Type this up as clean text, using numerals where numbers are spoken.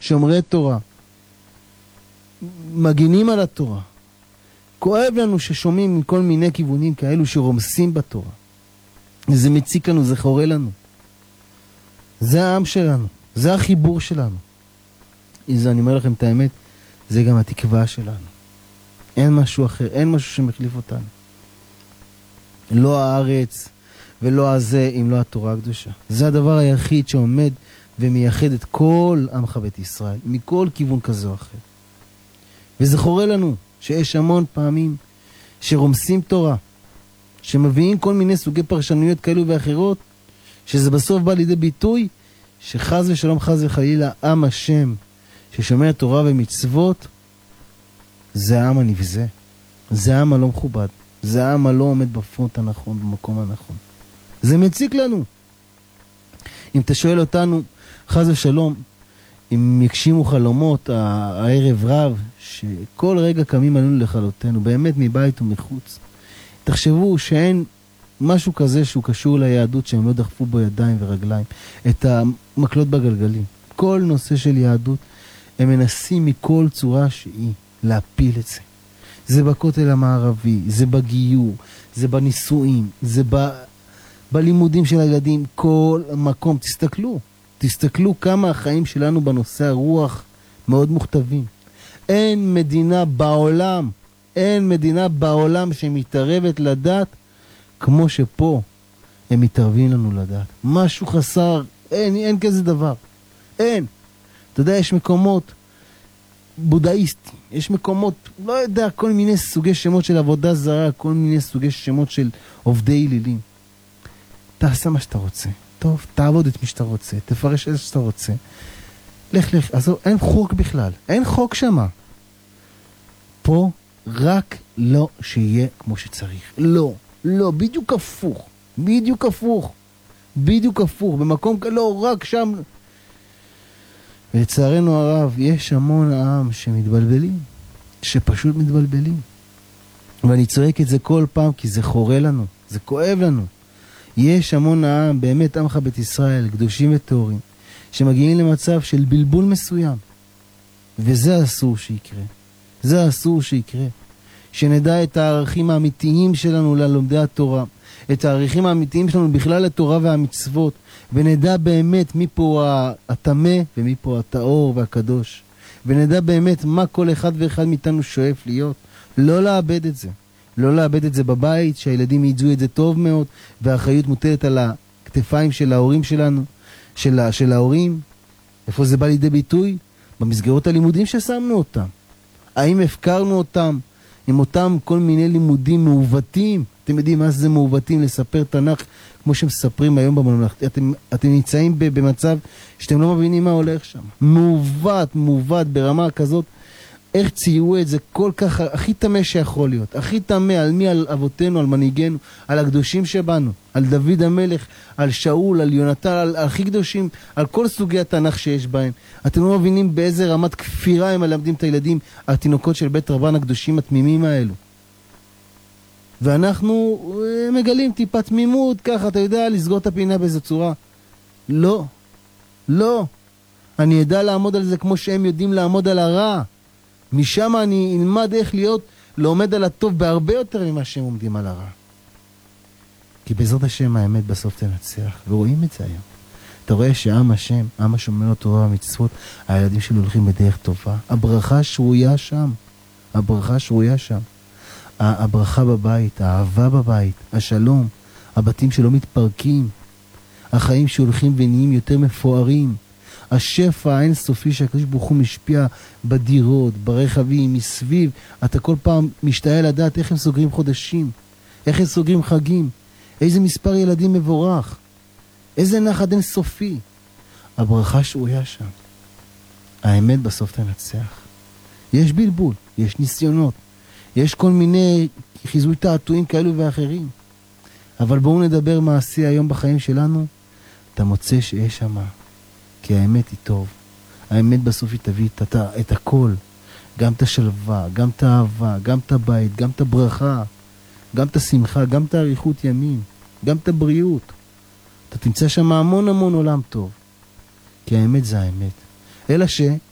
שומרי תורה, מגינים על התורה. כואב לנו ששומעים מכל מיני כיוונים כאלו שרומסים בתורה. זה מציק לנו, זה חורה לנו. זה העם שלנו, זה החיבור שלנו. אני אומר לכם את האמת, זה גם התקווה שלנו. אין משהו אחר, אין משהו שמחליף אותנו. לא הארץ ולא הזה, אם לא התורה הקדושה. זה הדבר היחיד שעומד ומייחד את כל עמך בית ישראל, מכל כיוון כזה או אחר. וזה חורה לנו שיש המון פעמים שרומסים תורה, שמביאים כל מיני סוגי פרשנויות כאלו ואחרות, שזה בסוף בא לידי ביטוי, שחז ושלום חז וחלילה עם השם, ששומר תורה ומצוות, זה העם הנבזה. זה העם הלא מכובד. זה העם הלא עומד בפרונט הנכון, במקום הנכון. זה מציק לנו. אם אתה שואל אותנו, חז ושלום, אם יקשימו חלומות, הערב רב, שכל רגע קמים עלינו לכלותנו, באמת מבית ומחוץ. תחשבו שאין משהו כזה שהוא קשור ליהדות, שהם לא דחפו בו ידיים ורגליים. את המקלות בגלגלים. כל נושא של יהדות, הם מנסים מכל צורה שהיא להפיל את זה. זה בכותל המערבי, זה בגיור, זה בנישואים, זה בלימודים של הילדים, כל מקום. תסתכלו כמה החיים שלנו בנושא הרוח מאוד מוכתבים. אין מדינה בעולם שמתערבת לדת כמו שפה הם מתערבים לנו לדת. משהו חסר, אין כזה דבר. אין. אתה יודע, יש מקומות בודהיסטים, יש מקומות, לא יודע, כל מיני סוגי שמות של עבודה זרה, כל מיני סוגי שמות של עובדי אלילים. תעשה מה שאתה רוצה. טוב, תעבוד את מי שאתה רוצה, תפרש את שאתה רוצה. לך, אז אין חוק בכלל, אין חוק שמה. פה רק לא שיהיה כמו שצריך. לא, בדיוק הפוך. במקום לא, רק שם. ולצערנו הרב, יש המון עם שמתבלבלים, שפשוט מתבלבלים. ואני צועק את זה כל פעם, כי זה חורה לנו, זה כואב לנו. יש המון העם, באמת עמך בית ישראל, קדושים וטהורים, שמגיעים למצב של בלבול מסוים. וזה אסור שיקרה. שנדע את הערכים האמיתיים שלנו ללומדי התורה, את הערכים האמיתיים שלנו בכלל לתורה והמצוות, ונדע באמת מי פה התמה ומי פה הטהור והקדוש. ונדע באמת מה כל אחד ואחד מאיתנו שואף להיות. לא לאבד את זה בבית, שהילדים ידעו את זה טוב מאוד, והאחריות מוטלת על הכתפיים של ההורים שלנו, של ההורים. איפה זה בא לידי ביטוי? במסגרות הלימודים ששמנו אותם. האם הפקרנו אותם עם אותם כל מיני לימודים מעוותים? אתם יודעים מה זה מעוותים? לספר תנ"ך כמו שמספרים היום בממלכתי. אתם נמצאים במצב שאתם לא מבינים מה הולך שם. מעוות ברמה כזאת. איך ציירו את זה כל כך, הכי תמה שיכול להיות. הכי תמה על מי? על אבותינו, על מנהיגנו, על הקדושים שבנו, על דוד המלך, על שאול, על יונתן, על הכי קדושים, על כל סוגי התנ"ך שיש בהם. אתם לא מבינים באיזה רמת כפירה הם מלמדים את הילדים, התינוקות של בית רבן הקדושים התמימים האלו. ואנחנו מגלים טיפה תמימות, ככה, אתה יודע, לסגור את הפינה באיזו צורה. לא. אני ידע לעמוד על זה כמו שהם יודעים לעמוד על הרע. משם אני אלמד איך לעומד על הטוב בהרבה יותר ממה שהם עומדים על הרע. כי בעזרת השם האמת בסוף תנצח, ורואים את זה היום. אתה רואה שעם השם, עם השומר תורה והמצוות, הילדים שלו הולכים בדרך טובה. הברכה שרויה שם. הברכה בבית, האהבה בבית, השלום, הבתים שלא מתפרקים, החיים שהולכים ונהיים יותר מפוארים, השפע האינסופי שהקדוש ברוך הוא משפיע בדירות, ברכבים, מסביב. אתה כל פעם משתאה לדעת איך הם סוגרים חודשים, איך הם סוגרים חגים, איזה מספר ילדים מבורך, איזה נחת אינסופי. הברכה שרויה שם. האמת בסוף תנצח. יש בלבול, יש ניסיונות, יש כל מיני חיזוי תעתועים כאלו ואחרים. אבל בואו נדבר מעשי היום בחיים שלנו. אתה מוצא שיש שם. כי האמת היא טוב. האמת בסוף היא תביא את הכל. גם את השלווה, גם את האהבה, גם את הבית, גם את הברכה, גם את השמחה, גם את האריכות ימים, גם את הבריאות. אתה תמצא שם המון עולם טוב. כי האמת זה האמת. אלא